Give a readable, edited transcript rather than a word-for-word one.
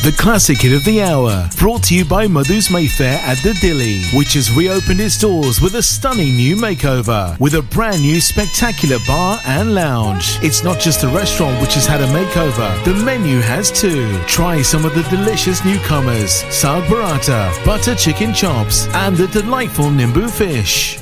The classic hit of the hour, brought to you by Madhu's Mayfair at the Dilly, which has reopened its doors with a stunning new makeover, with a brand new spectacular bar and lounge. It's not just the restaurant which has had a makeover, the menu has too. Try some of the delicious newcomers, Saag Paratha, butter chicken chops, and the delightful Nimbu fish.